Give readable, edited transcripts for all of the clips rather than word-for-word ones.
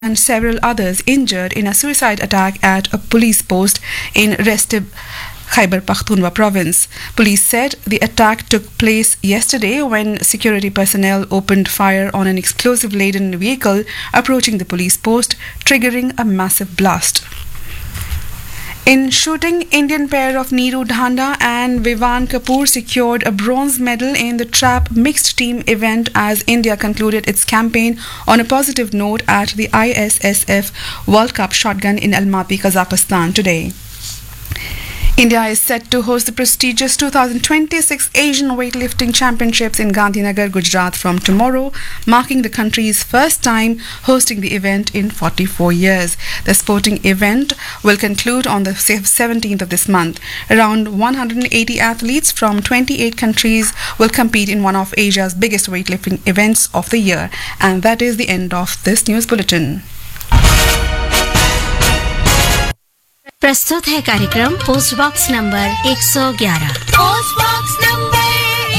and several others injured in a suicide attack at a police post in Restib, Khyber Pakhtunkhwa province. Police said the attack took place yesterday when security personnel opened fire on an explosive-laden vehicle approaching the police post, triggering a massive blast. In shooting, Indian pair of Neeru Dhanda and Vivan Kapoor secured a bronze medal in the trap mixed team event as India concluded its campaign on a positive note at the ISSF World Cup Shotgun in Almaty, Kazakhstan today. India is set to host the prestigious 2026 Asian Weightlifting Championships in Gandhinagar, Gujarat from tomorrow, marking the country's first time hosting the event in 44 years. The sporting event will conclude on the 17th of this month. Around 180 athletes from 28 countries will compete in one of Asia's biggest weightlifting events of the year. And that is the end of this news bulletin. प्रस्तुत है कार्यक्रम post box number 111। Post box number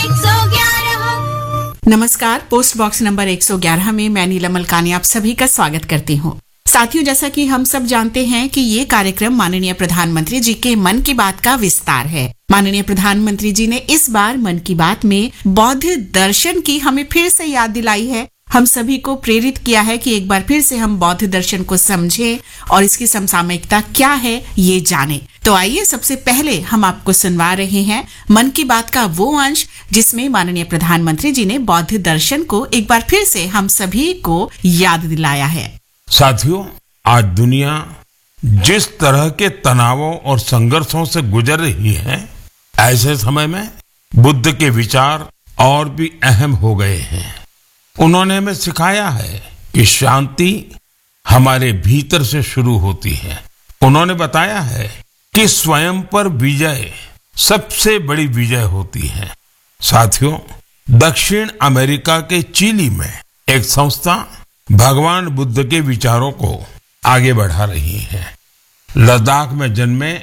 111। नमस्कार, post box number 111 में मैं नीलम मलकानी आप सभी का स्वागत करती हूँ। साथियों, जैसा कि हम सब जानते हैं कि ये कार्यक्रम माननीय प्रधानमंत्री जी के मन की बात का विस्तार है। माननीय प्रधानमंत्री जी ने इस बार मन की बात में बौद्ध दर्शन की हमें फिर से याद दिलाई है, हम सभी को प्रेरित किया है कि एक बार फिर से हम बौद्ध दर्शन को समझें और इसकी समसामयिकता क्या है ये जानें। तो आइए सबसे पहले हम आपको सुनवा रहे हैं मन की बात का वो अंश जिसमें माननीय प्रधानमंत्री जी ने बौद्ध दर्शन को एक बार फिर से हम सभी को याद दिलाया है। साथियों, आज दुनिया जिस तरह के तनावों और संघर्षों से गुजर रही है, ऐसे समय में बुद्ध के विचार और भी अहम हो गए हैं। उन्होंने हमें सिखाया है कि शांति हमारे भीतर से शुरू होती है। उन्होंने बताया है कि स्वयं पर विजय सबसे बड़ी विजय होती है। साथियों, दक्षिण अमेरिका के चिली में एक संस्था भगवान बुद्ध के विचारों को आगे बढ़ा रही है। लद्दाख में जन्मे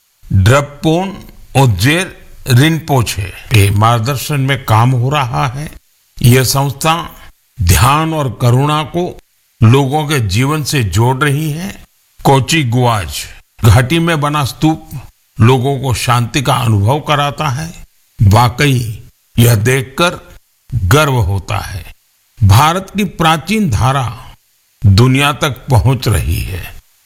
ड्रपपोन ओजेर रिनपोचे के मार्गदर्शन में काम हो रहा है। यह संस्था ध्यान और करुणा को लोगों के जीवन से जोड़ रही है। कोची गुआज घाटी में बना स्तूप लोगों को शांति का अनुभव कराता है। वाकई यह देखकर गर्व होता है। भारत की प्राचीन धारा दुनिया तक पहुंच रही है।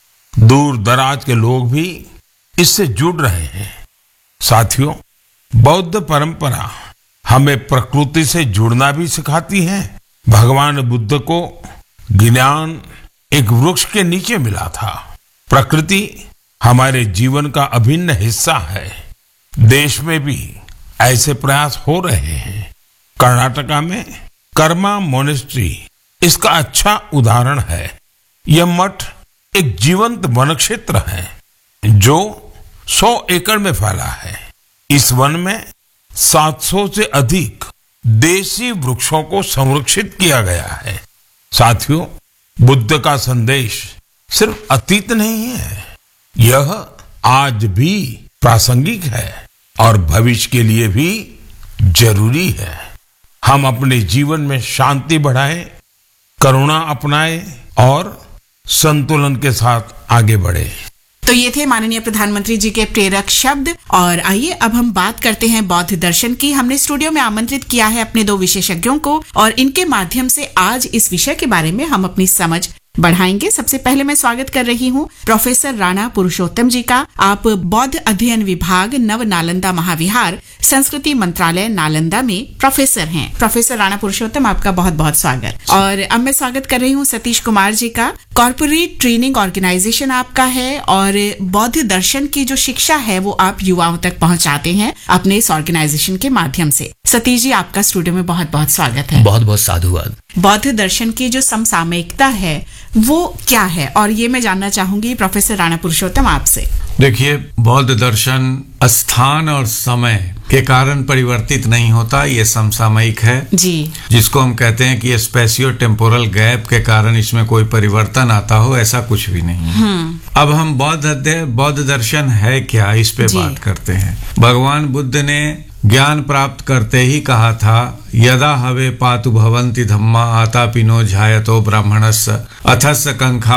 दूर दराज के लोग भी इससे जुड़ रहे हैं। साथियों, बौद्ध परंपरा हमें प्रकृति से जुड़ना भी सिखाती है। भगवान बुद्ध को ज्ञान एक वृक्ष के नीचे मिला था। प्रकृति हमारे जीवन का अभिन्न हिस्सा है। देश में भी ऐसे प्रयास हो रहे हैं। कर्नाटका में कर्मा मोनेस्ट्री इसका अच्छा उदाहरण है। यह मठ एक जीवंत वन क्षेत्र है जो 100 एकड़ में फैला है। इस वन में 700 से अधिक देसी वृक्षों को संरक्षित किया गया है। साथियों, बुद्ध का संदेश सिर्फ अतीत नहीं है, यह आज भी प्रासंगिक है और भविष्य के लिए भी जरूरी है। हम अपने जीवन में शांति बढ़ाएं, करुणा अपनाएं और संतुलन के साथ आगे बढ़े। तो ये थे माननीय प्रधानमंत्री जी के प्रेरक शब्द। और आइए अब हम बात करते हैं बौद्ध दर्शन की। हमने स्टूडियो में आमंत्रित किया है अपने 2 विशेषज्ञों को और इनके माध्यम से आज इस विषय के बारे में हम अपनी समझ बढ़ाएंगे। सबसे पहले मैं स्वागत कर रही हूँ प्रोफेसर राणा पुरुषोत्तम जी का। आप बौद्ध अध्ययन विभाग नव नालंदा महाविहार संस्कृति मंत्रालय नालंदा में प्रोफेसर हैं। प्रोफेसर राणा पुरुषोत्तम, आपका बहुत बहुत स्वागत। और अब मैं स्वागत कर रही हूँ सतीश कुमार जी का। कॉर्पोरेट ट्रेनिंग ऑर्गेनाइजेशन आपका है और बौद्ध दर्शन की जो शिक्षा है वो आप युवाओं तक पहुँचाते हैं अपने इस ऑर्गेनाइजेशन के माध्यम से। सतीश जी, आपका स्टूडियो में बहुत बहुत स्वागत है। बहुत बहुत साधुवाद। बौद्ध दर्शन की जो समसामयिकता है वो क्या है, और ये मैं जानना चाहूंगी प्रोफेसर राणा पुरुषोत्तम आपसे। देखिए, बौद्ध दर्शन स्थान और समय के कारण परिवर्तित नहीं होता, ये समसामयिक है जी, जिसको हम कहते हैं कि ये स्पेसियो टेम्पोरल गैप के कारण इसमें कोई परिवर्तन आता हो, ऐसा कुछ भी नहीं है। अब हम बौद्ध दर्शन है क्या, इस पे बात करते हैं। भगवान बुद्ध ने ज्ञान प्राप्त करते ही कहा था, यदा हवे पातु भवन्ति धम्मा आतापिनो ध्यायतो ब्राह्मणस्य अथस्य कंखा